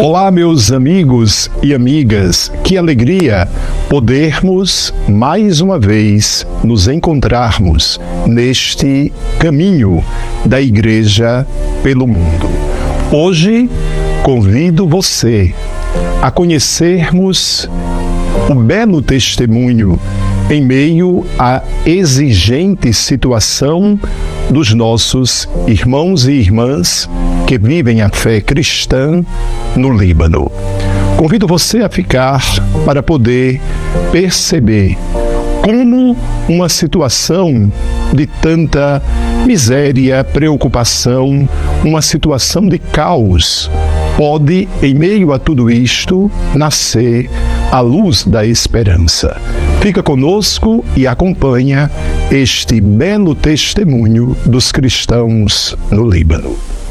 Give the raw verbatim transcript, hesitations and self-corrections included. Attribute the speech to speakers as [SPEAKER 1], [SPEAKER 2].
[SPEAKER 1] Olá, meus amigos e amigas, que alegria podermos mais uma vez nos encontrarmos neste caminho da Igreja pelo mundo. Hoje convido você a conhecermos o belo testemunho em meio à exigente situação dos nossos irmãos e irmãs que vivem a fé cristã no Líbano. Convido você a ficar para poder perceber como uma situação de tanta miséria, preocupação, uma situação de caos, pode, em meio a tudo isto, nascer a luz da esperança. Fica conosco e acompanha este belo testemunho dos cristãos no Líbano.